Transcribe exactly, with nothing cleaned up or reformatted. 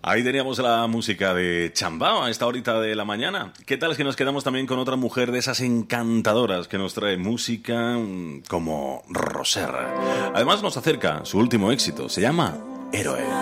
Ahí teníamos la música de Chambao a esta horita de la mañana. ¿Qué tal es que nos quedamos también con otra mujer de esas encantadoras que nos trae música como Roser? Además nos acerca su último éxito, se llama Héroe.